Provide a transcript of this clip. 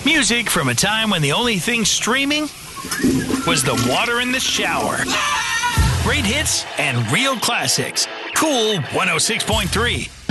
Music from a time when the only thing streaming was the water in the shower. Great hits and real classics. Cool 106.3.